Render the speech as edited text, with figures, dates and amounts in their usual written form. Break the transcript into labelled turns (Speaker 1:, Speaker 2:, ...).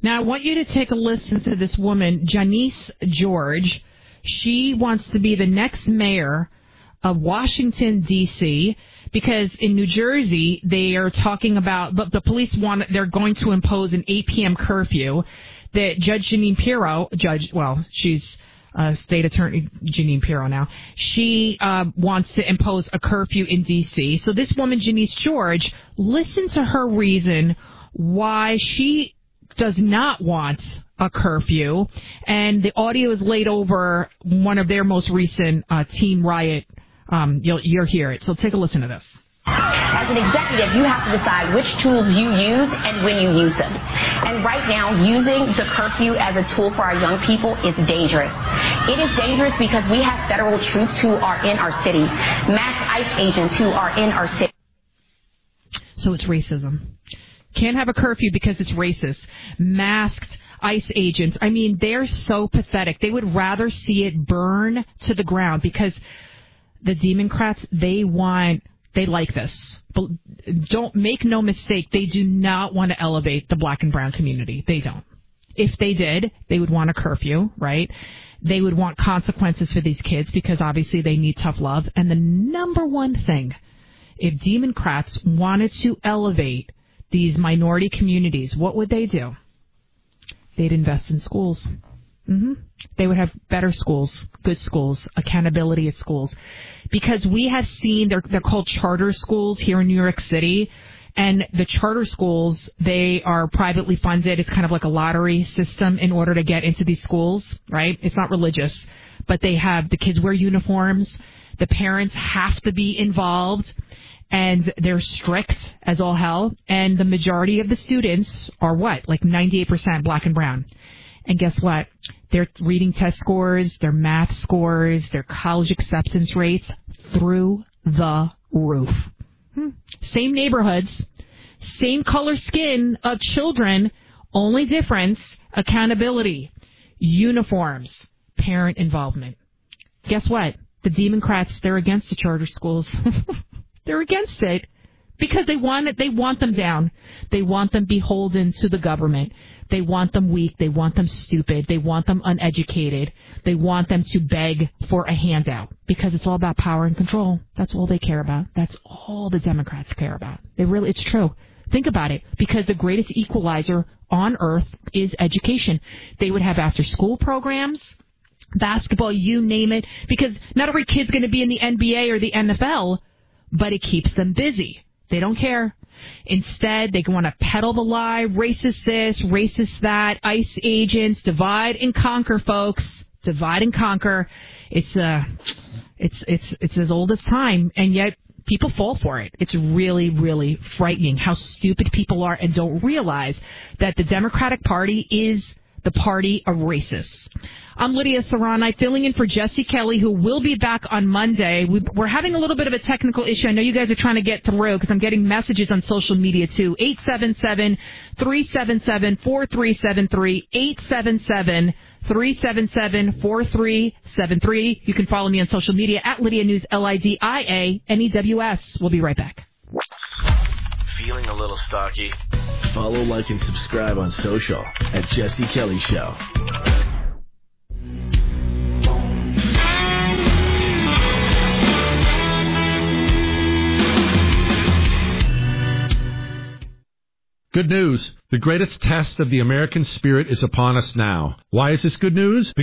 Speaker 1: Now, I want you to take a listen to this woman, Janice George. She wants to be the next mayor of Washington, D.C., because in New Jersey, they are talking about, but the police they're going to impose an 8 p.m. curfew that Judge Jeanine Pirro, she's State Attorney Jeanine Pirro now, she wants to impose a curfew in D.C. So this woman, Janice George, listen to her reason why she does not want a curfew, and the audio is laid over one of their most recent teen riot. You'll hear it. So take a listen to this.
Speaker 2: As an executive, you have to decide which tools you use and when you use them. And right now, using the curfew as a tool for our young people is dangerous. It is dangerous because we have federal troops who are in our city, mass ICE agents who are in our city.
Speaker 1: So it's racism. Can't have a curfew because it's racist. Masked ICE agents. I mean, they're so pathetic. They would rather see it burn to the ground because the Democrats, they like this. But don't make no mistake, they do not want to elevate the black and brown community. They don't. If they did, they would want a curfew, right? They would want consequences for these kids because obviously they need tough love. And the number one thing, if Democrats wanted to elevate these minority communities, what would they do? They'd invest in schools. They would have better schools, good schools, accountability at schools. Because we have seen, they're called charter schools here in New York City. And the charter schools, they are privately funded. It's kind of like a lottery system in order to get into these schools, right? It's not religious. But they have, the kids wear uniforms. The parents have to be involved. And they're strict as all hell. And the majority of the students are what? Like 98% black and brown. And guess what? Their reading test scores, their math scores, their college acceptance rates through the roof. Same neighborhoods, same color skin of children, only difference, accountability, uniforms, parent involvement. Guess what? The Democrats, they're against the charter schools. They're against it because they want it. They want them down. They want them beholden to the government. They want them weak. They want them stupid. They want them uneducated. They want them to beg for a handout because it's all about power and control. That's all they care about. That's all the Democrats care about. It's true. Think about it, because the greatest equalizer on earth is education. They would have after school programs, basketball, you name it, because not every kid's going to be in the NBA or the NFL, but it keeps them busy. They don't care. Instead, they want to peddle the lie, racist this, racist that, ICE agents, divide and conquer, folks. Divide and conquer. It's as old as time, and yet people fall for it. It's really, really frightening how stupid people are and don't realize that the Democratic Party is the party of racists. I'm Lydia Serrani, filling in for Jesse Kelly, who will be back on Monday. We're having a little bit of a technical issue. I know you guys are trying to get through because I'm getting messages on social media, too. 877-377-4373, 877-377-4373. You can follow me on social media at Lydia News, LIDIANEWS. We'll be right back.
Speaker 3: Feeling a little stocky?
Speaker 4: Follow, like, and subscribe on social at Jesse Kelly Show.
Speaker 5: Good news. The greatest test of the American spirit is upon us now. Why is this good news?